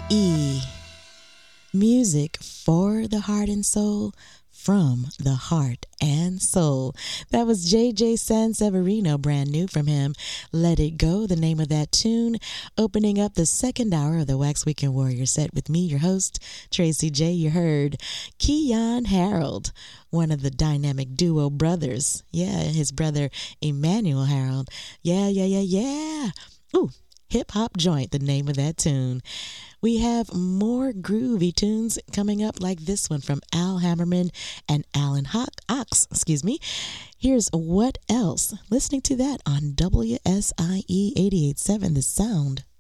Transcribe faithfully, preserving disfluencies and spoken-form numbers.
E. Music for the heart and soul, from the heart and soul. That was J J Sanseverino, brand new from him. Let It Go, the name of that tune, opening up the second hour of the Wax Weekend Warrior set with me, your host, Tracy J. You heard Keyon Harold, one of the dynamic duo brothers. Yeah, his brother Emmanuel Harold. Yeah, yeah, yeah, yeah. Ooh, Hip Hop Joint, the name of that tune. We have more groovy tunes coming up, like this one from Al Hammerman and Alan Ho- Ox. Excuse me. Here's What Else? Listening to that on W S I E eighty-eight point seven, The Sound.